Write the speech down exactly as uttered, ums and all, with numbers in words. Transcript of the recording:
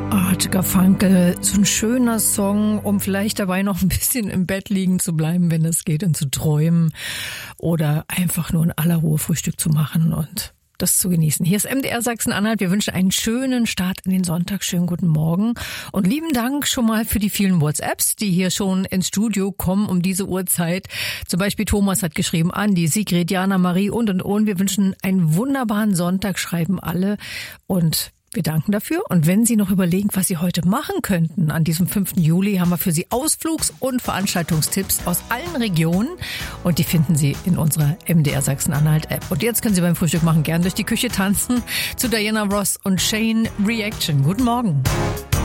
Art Garfunkel, so ein schöner Song, um vielleicht dabei noch ein bisschen im Bett liegen zu bleiben, wenn es geht, und zu träumen oder einfach nur in aller Ruhe Frühstück zu machen und das zu genießen. Hier ist M D R Sachsen-Anhalt. Wir wünschen einen schönen Start in den Sonntag. Schönen guten Morgen und lieben Dank schon mal für die vielen WhatsApps, die hier schon ins Studio kommen um diese Uhrzeit. Zum Beispiel Thomas hat geschrieben, Andi, Sigrid, Jana, Marie und und und. Wir wünschen einen wunderbaren Sonntag, schreiben alle, und wir danken dafür. Und wenn Sie noch überlegen, was Sie heute machen könnten, an diesem fünften Juli haben wir für Sie Ausflugs- und Veranstaltungstipps aus allen Regionen. Und die finden Sie in unserer M D R Sachsen-Anhalt-App. Und jetzt können Sie beim Frühstück machen gern durch die Küche tanzen zu Diana Ross und Shane Reaction. Guten Morgen.